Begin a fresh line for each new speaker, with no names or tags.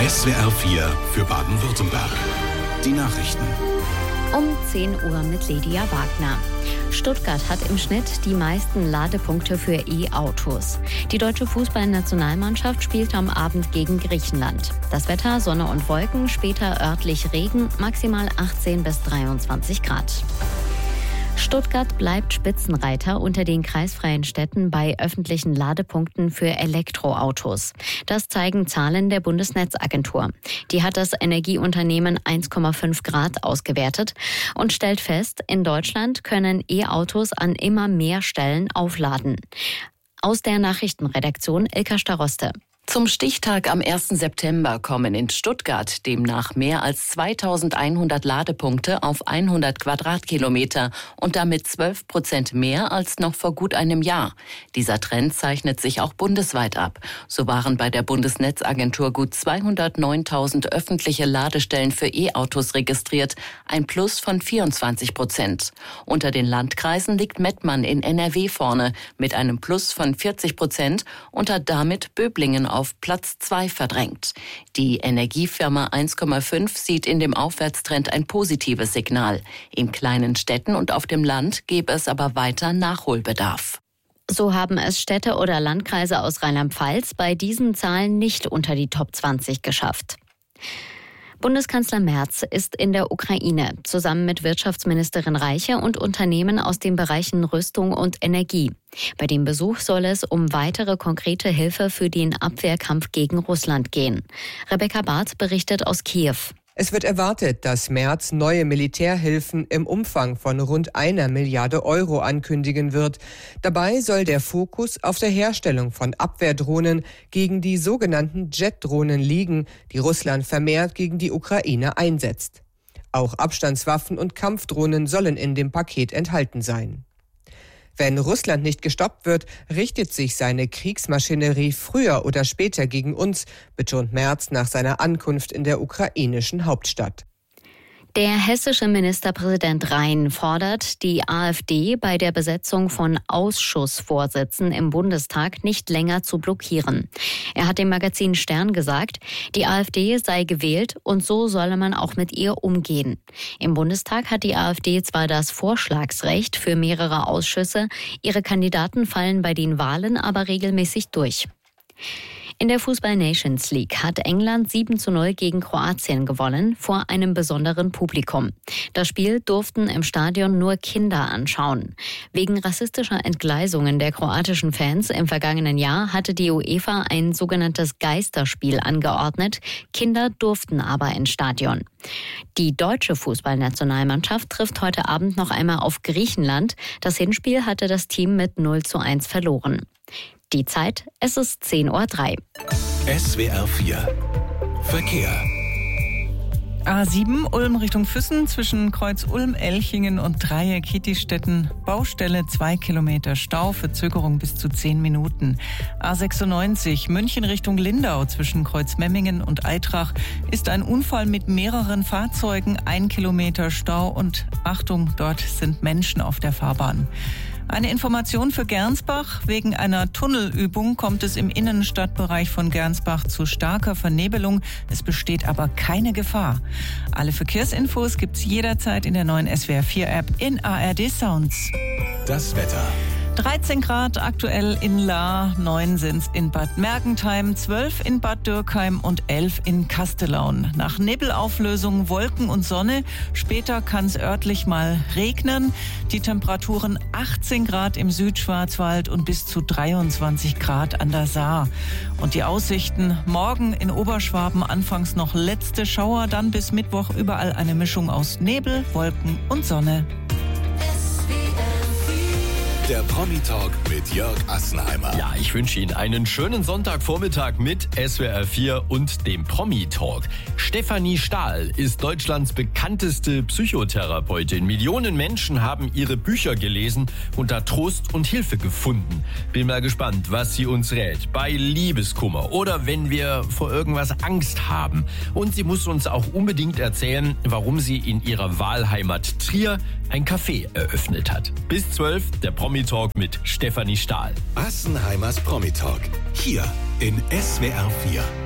SWR 4 für Baden-Württemberg. Die Nachrichten.
Um 10 Uhr mit Lydia Wagner. Stuttgart hat im Schnitt die meisten Ladepunkte für E-Autos. Die deutsche Fußballnationalmannschaft spielt am Abend gegen Griechenland. Das Wetter: Sonne und Wolken, später örtlich Regen, maximal 18 bis 23 Grad. Stuttgart bleibt Spitzenreiter unter den kreisfreien Städten bei öffentlichen Ladepunkten für Elektroautos. Das zeigen Zahlen der Bundesnetzagentur. Die hat das Energieunternehmen 1,5 Grad ausgewertet und stellt fest, in Deutschland können E-Autos an immer mehr Stellen aufladen. Aus der Nachrichtenredaktion Ilka Staroste.
Zum Stichtag am 1. September kommen in Stuttgart demnach mehr als 2100 Ladepunkte auf 100 Quadratkilometer und damit 12% mehr als noch vor gut einem Jahr. Dieser Trend zeichnet sich auch bundesweit ab. So waren bei der Bundesnetzagentur gut 209.000 öffentliche Ladestellen für E-Autos registriert, ein Plus von 24%. Unter den Landkreisen liegt Mettmann in NRW vorne mit einem Plus von 40% und hat damit Böblingen auf Platz 2 verdrängt. Die Energiefirma 1,5 sieht in dem Aufwärtstrend ein positives Signal. In kleinen Städten und auf dem Land gäbe es aber weiter Nachholbedarf.
So haben es Städte oder Landkreise aus Rheinland-Pfalz bei diesen Zahlen nicht unter die Top 20 geschafft. Bundeskanzler Merz ist in der Ukraine zusammen mit Wirtschaftsministerin Reiche und Unternehmen aus den Bereichen Rüstung und Energie. Bei dem Besuch soll es um weitere konkrete Hilfe für den Abwehrkampf gegen Russland gehen. Rebecca Barth berichtet aus Kiew.
Es wird erwartet, dass Merz neue Militärhilfen im Umfang von rund 1 Milliarde Euro ankündigen wird. Dabei soll der Fokus auf der Herstellung von Abwehrdrohnen gegen die sogenannten Jet-Drohnen liegen, die Russland vermehrt gegen die Ukraine einsetzt. Auch Abstandswaffen und Kampfdrohnen sollen in dem Paket enthalten sein. Wenn Russland nicht gestoppt wird, richtet sich seine Kriegsmaschinerie früher oder später gegen uns, betont Merz nach seiner Ankunft in der ukrainischen Hauptstadt.
Der hessische Ministerpräsident Rhein fordert die AfD bei der Besetzung von Ausschussvorsitzen im Bundestag nicht länger zu blockieren. Er hat dem Magazin Stern gesagt, die AfD sei gewählt und so solle man auch mit ihr umgehen. Im Bundestag hat die AfD zwar das Vorschlagsrecht für mehrere Ausschüsse, ihre Kandidaten fallen bei den Wahlen aber regelmäßig durch. In der Fußball-Nations League hat England 7:0 gegen Kroatien gewonnen, vor einem besonderen Publikum. Das Spiel durften im Stadion nur Kinder anschauen. Wegen rassistischer Entgleisungen der kroatischen Fans im vergangenen Jahr hatte die UEFA ein sogenanntes Geisterspiel angeordnet. Kinder durften aber ins Stadion. Die deutsche Fußballnationalmannschaft trifft heute Abend noch einmal auf Griechenland. Das Hinspiel hatte das Team mit 0:1 verloren. Die Zeit, es ist 10:03 Uhr.
SWR 4 Verkehr.
A7 Ulm Richtung Füssen zwischen Kreuz Ulm-Elchingen und Dreieck-Kietistetten. Baustelle 2 Kilometer Stau, Verzögerung bis zu 10 Minuten. A96 München Richtung Lindau zwischen Kreuz Memmingen und Eitrach ist ein Unfall mit mehreren Fahrzeugen, 1 Kilometer Stau und Achtung, dort sind Menschen auf der Fahrbahn. Eine Information für Gernsbach. Wegen einer Tunnelübung kommt es im Innenstadtbereich von Gernsbach zu starker Vernebelung. Es besteht aber keine Gefahr. Alle Verkehrsinfos gibt's jederzeit in der neuen SWR 4 App in ARD Sounds.
Das Wetter.
13 Grad aktuell in Lahr, 9 sind's in Bad Mergentheim, 12 in Bad Dürkheim und 11 in Kastelaun. Nach Nebelauflösung Wolken und Sonne. Später kann's örtlich mal regnen. Die Temperaturen 18 Grad im Südschwarzwald und bis zu 23 Grad an der Saar. Und die Aussichten: morgen in Oberschwaben anfangs noch letzte Schauer, dann bis Mittwoch überall eine Mischung aus Nebel, Wolken und Sonne.
Der Promi-Talk mit Jörg Assenheimer.
Ja, ich wünsche Ihnen einen schönen Sonntagvormittag mit SWR 4 und dem Promi-Talk. Stefanie Stahl ist Deutschlands bekannteste Psychotherapeutin. Millionen Menschen haben ihre Bücher gelesen und da Trost und Hilfe gefunden. Bin mal gespannt, was sie uns rät bei Liebeskummer oder wenn wir vor irgendwas Angst haben. Und sie muss uns auch unbedingt erzählen, warum sie in ihrer Wahlheimat Trier ein Café eröffnet hat. Bis 12, der Promi-Talk mit Stefanie Stahl.
Assenheimers Promi-Talk. Hier in SWR 4.